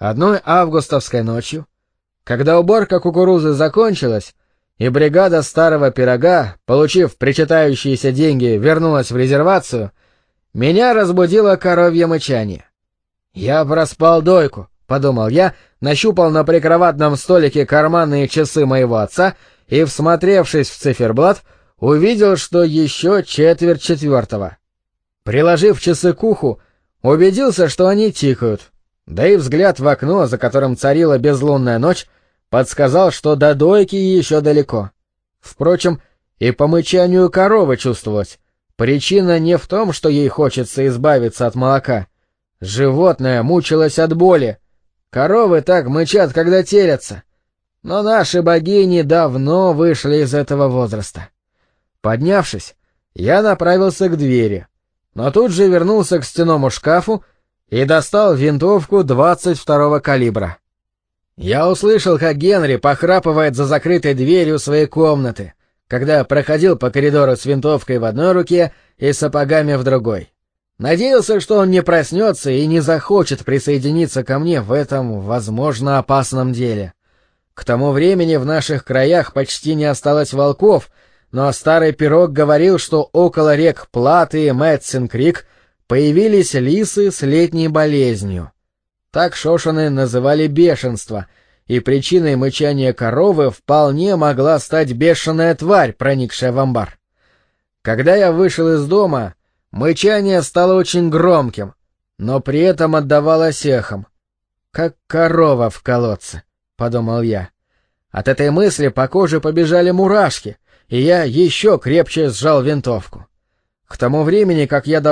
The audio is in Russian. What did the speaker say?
Одной августовской ночью, когда уборка кукурузы закончилась, и бригада старого пирога, получив причитающиеся деньги, вернулась в резервацию, меня разбудило коровье мычание. «Я проспал дойку», — подумал я, нащупал на прикроватном столике карманные часы моего отца и, всмотревшись в циферблат, увидел, что еще 3:45. Приложив часы к уху, убедился, что они тикают, да и взгляд в окно, за которым царила безлунная ночь, подсказал, что до дойки еще далеко. Впрочем, и по мычанию коровы чувствовалось. Причина не в том, что ей хочется избавиться от молока. Животное мучилось от боли. Коровы так мычат, когда терятся. Но наши богини давно вышли из этого возраста. Поднявшись, я направился к двери, но тут же вернулся к стенному шкафу и достал винтовку 22-го калибра. Я услышал, как Генри похрапывает за закрытой дверью своей комнаты, когда проходил по коридору с винтовкой в одной руке и сапогами в другой. Надеялся, что он не проснется и не захочет присоединиться ко мне в этом, возможно, опасном деле. К тому времени в наших краях почти не осталось волков, но старый пирог говорил, что около рек Платы и Мэтсон-Крик появились лисы с летней болезнью. Так шошены называли бешенство, и причиной мычания коровы вполне могла стать бешеная тварь, проникшая в амбар. Когда я вышел из дома, мычание стало очень громким, но при этом отдавалось эхом. «Как корова в колодце», — подумал я. От этой мысли по коже побежали мурашки, и я еще крепче сжал винтовку. К тому времени, как я